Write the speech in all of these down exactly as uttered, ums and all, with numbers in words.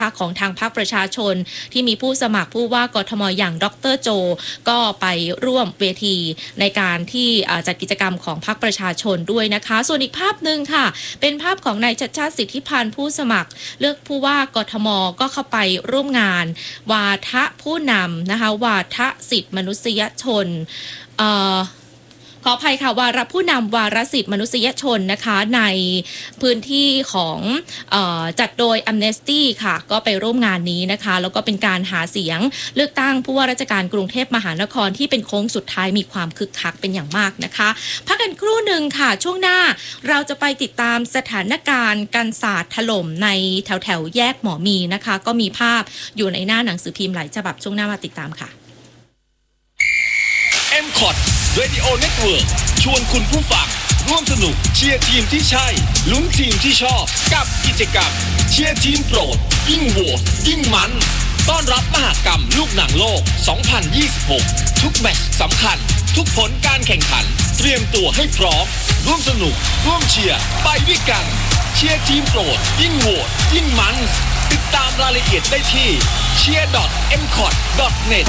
ของทางพรรคประชาชนที่มีผู้สมัครผู้ว่ากทมอย่างดร.โจก็ไปร่วมเวทีในการที่จัดกิจกรรมของพรรคประชาชนด้วยนะคะส่วนอีกภาพหนึ่งค่ะเป็นภาพของนายชัชชาติสิทธิพันธ์ผู้สมัครเลือกผู้ว่ากทมก็เข้าไปร่วมงานวาทะผู้นำนะคะวาทะสิทธิมนุษยชนเอ่อขออภัยค่ะวาระผู้นำวาระสิทธิมนุษยชนนะคะในพื้นที่ของเอ่อจัดโดย Amnesty ค่ะก็ไปร่วมงานนี้นะคะแล้วก็เป็นการหาเสียงเลือกตั้งผู้ว่าราชการกรุงเทพมหานครที่เป็นโค้งสุดท้ายมีความคึกคักเป็นอย่างมากนะคะพักกันครู่หนึ่งค่ะช่วงหน้าเราจะไปติดตามสถานการณ์การสาดถล่มในแถวแถวแยกหมอมีนะคะก็มีภาพอยู่ในหน้าหนังสือพิมพ์หลายฉบับช่วงหน้ามาติดตามค่ะเอ็ม คอท Radio Network ชวนคุณผู้ฟังร่วมสนุกเชียร์ทีมที่ใช่ลุ้นทีมที่ชอบกับกิจกรรมเชียร์ทีมโปรดยิ่งโหวตยิ่งมันต้อนรับมหกรรมลูกหนังโลก สองพันยี่สิบหก ทุกแมตช์สำคัญทุกผลการแข่งขันเตรียมตัวให้พร้อมร่วมสนุกร่วมเชียร์ไปด้วยกันเชียร์ทีมโปรดยิ่งโหวตยิ่งมันติดตามรายละเอียดได้ที่ เชียร์ ดอท เอ็ม คอท ดอท เน็ต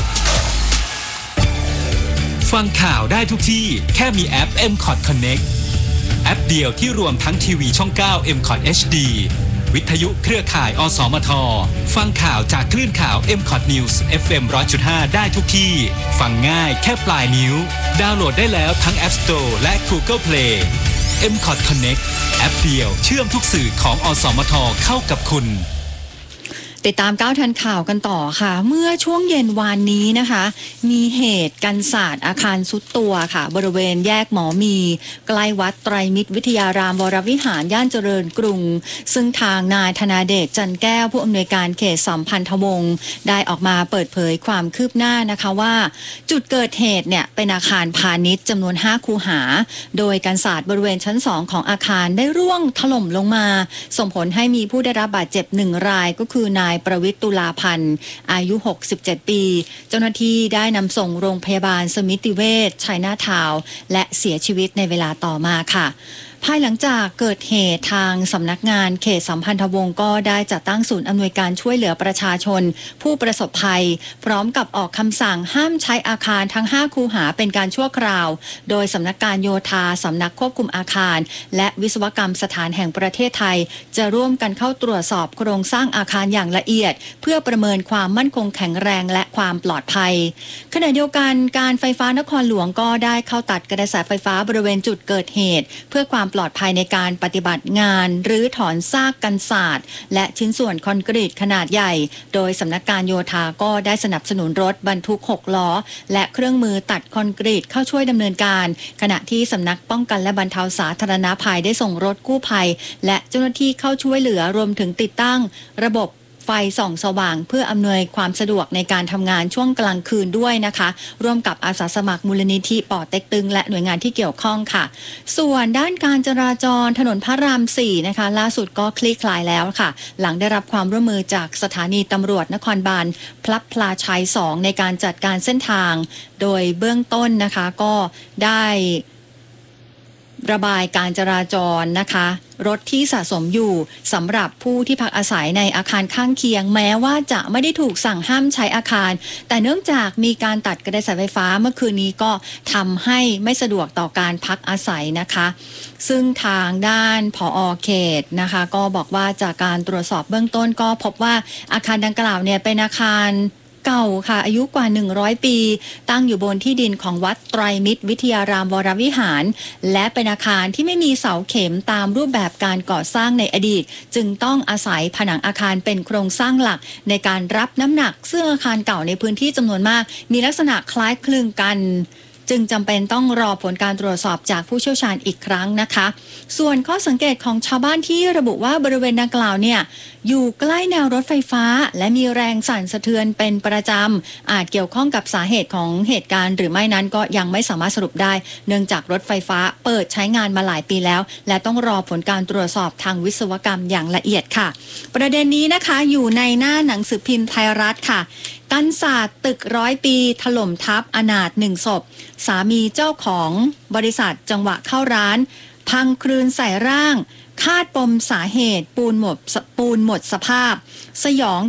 ฟังข่าวได้ทุกที่แค่มีแอป เอ็ม คอท Connect แอปเดียวที่รวมทั้งทีวีช่อง เก้า เอ็ม คอท เอช ดี วิทยุเครือข่ายอสมทฟังข่าวจากคลื่นข่าว เอ็ม คอท News เอฟ เอ็ม หนึ่งร้อยจุดห้า ได้ทุกที่ฟังง่ายแค่ปลายนิ้วดาวน์โหลดได้แล้วทั้ง App Store และ Google Play เอ็ม คอท Connect แอปเดียวเชื่อมทุกสื่อของอสมทเข้ากับคุณติดตามก้าวทันข่าวกันต่อค่ะเมื่อช่วงเย็นวานนี้นะคะมีเหตุกันศาสตร์อาคารซุดตัวค่ะบริเวณแยกหมอมีใกล้วัดไตรมิตรวิทยารามวรวิหารย่านเจริญกรุงซึ่งทางนายธนาเดชจันแก้วผู้อำนวยการเขตสัมพันธวงศ์ได้ออกมาเปิดเผยความคืบหน้านะคะว่าจุดเกิดเหตุเนี่ยเป็นอาคารพาณิชย์จำนวนห้าคูหาโดยกันศาสตร์บริเวณชั้นสองของอาคารได้ร่วงถล่มลงมาส่งผลให้มีผู้ได้รับบาดเจ็บหนึ่งรายก็คือนายประวิตรตุลาพันธ์อายุหกสิบเจ็ดปีเจ้าหน้าที่ได้นำส่งโรงพยาบาลสมิติเวชชัยนาทาวน์และเสียชีวิตในเวลาต่อมาค่ะภายหลังจากเกิดเหตุทางสำนักงานเขตสัมพันธวงศ์ก็ได้จัดตั้งศูนย์อำนวยการช่วยเหลือประชาชนผู้ประสบภัยพร้อมกับออกคำสั่งห้ามใช้อาคารทั้งห้าคูหาเป็นการชั่วคราวโดยสำนักการโยธาสำนักควบคุมอาคารและวิศวกรรมสถานแห่งประเทศไทยจะร่วมกันเข้าตรวจสอบโครงสร้างอาคารอย่างละเอียดเพื่อประเมินความมั่นคงแข็งแรงและความปลอดภัยขณะเดียวกันการไฟฟ้านครหลวงก็ได้เข้าตัดกระแสไฟฟ้าบริเวณจุดเกิดเหตุเพื่อความปลอดภัยในการปฏิบัติงานหรือถอนซากกันศาสตร์และชิ้นส่วนคอนกรีตขนาดใหญ่โดยสำนักการโยธาก็ได้สนับสนุนรถบรรทุกหกล้อและเครื่องมือตัดคอนกรีตเข้าช่วยดำเนินการขณะที่สำนักป้องกันและบรรเทาสาธารณภัยได้ส่งรถกู้ภัยและเจ้าหน้าที่เข้าช่วยเหลือรวมถึงติดตั้งระบบไฟส่องสว่างเพื่ออำนวยความสะดวกในการทำงานช่วงกลางคืนด้วยนะคะร่วมกับอาสาสมัครมูลนิธิป่อเต็กตึงและหน่วยงานที่เกี่ยวข้องค่ะส่วนด้านการจราจรถนนพระรามสี่นะคะล่าสุดก็คลี่คลายแล้วค่ะหลังได้รับความร่วมมือจากสถานีตำรวจนครบาลพลับพลาชัยสองในการจัดการเส้นทางโดยเบื้องต้นนะคะก็ได้ระบายการจราจรนะคะรถที่สะสมอยู่สำหรับผู้ที่พักอาศัยในอาคารข้างเคียงแม้ว่าจะไม่ได้ถูกสั่งห้ามใช้อาคารแต่เนื่องจากมีการตัดกระแสไฟฟ้าเมื่อคืนนี้ก็ทำให้ไม่สะดวกต่อการพักอาศัยนะคะซึ่งทางด้านผอ.เขตนะคะก็บอกว่าจากการตรวจสอบเบื้องต้นก็พบว่าอาคารดังกล่าวเนี่ยเป็นอาคารเก่าค่ะอายุกว่าหนึ่งร้อยปีตั้งอยู่บนที่ดินของวัดไตรมิตรวิทยารามวรวิหารและเป็นอาคารที่ไม่มีเสาเข็มตามรูปแบบการก่อสร้างในอดีตจึงต้องอาศัยผนังอาคารเป็นโครงสร้างหลักในการรับน้ำหนักซึ่งอาคารเก่าในพื้นที่จำนวนมากมีลักษณะคล้ายคลึงกันจึงจำเป็นต้องรอผลการตรวจสอบจากผู้เชี่ยวชาญอีกครั้งนะคะส่วนข้อสังเกตของชาวบ้านที่ระบุว่าบริเวณดังกล่าวเนี่ยอยู่ใกล้แนวรถไฟฟ้าและมีแรงสั่นสะเทือนเป็นประจำอาจเกี่ยวข้องกับสาเหตุของเหตุการณ์หรือไม่นั้นก็ยังไม่สามารถสรุปได้เนื่องจากรถไฟฟ้าเปิดใช้งานมาหลายปีแล้วและต้องรอผลการตรวจสอบทางวิศวกรรมอย่างละเอียดค่ะประเด็นนี้นะคะอยู่ในหน้าหนังสือพิมพ์ไทยรัฐค่ะกันศาสตร์ตึกร้อยปีถล่มทับอนาถหนึ่งศพสามีเจ้าของบริษัทจังหวะเข้าร้านพังคลืนใส่ร่างคาดปมสาเหตุปูนหมดปูนหมดสภาพสยอง